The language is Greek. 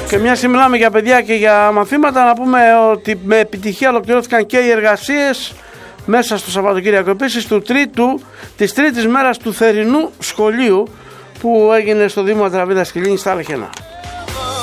Και μιας και μιλάμε για παιδιά και για μαθήματα, να πούμε ότι με επιτυχία ολοκληρώθηκαν και οι εργασίες μέσα στο Σαββατοκύριακο επίσης της τρίτης μέρας του θερινού σχολείου που έγινε στο Δήμο Ατραπίδας Κιλίνης στα Αλχένα.